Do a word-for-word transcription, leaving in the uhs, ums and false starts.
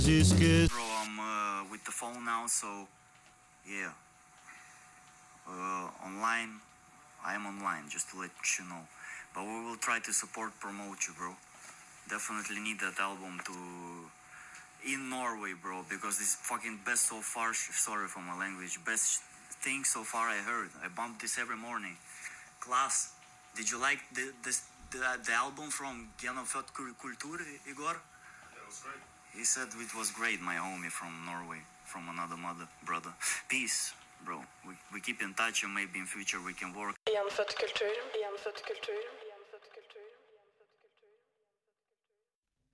Bro, I'm uh, with the phone now, so yeah. Uh, online, I am online, just to let you know. But we will try to support, promote you, bro. Definitely need that album to in Norway, bro, because this is fucking best so far. Sorry for my language. Best thing so far I heard. I bump this every morning. Class. Did you like the this the, the album from Genofødt Kultur, Igor? It was great. He said it was great, my homie from Norway, from another mother, brother. Peace, bro. We, we keep in touch and maybe in future we can work. Genfødt kultur, genfødt kultur.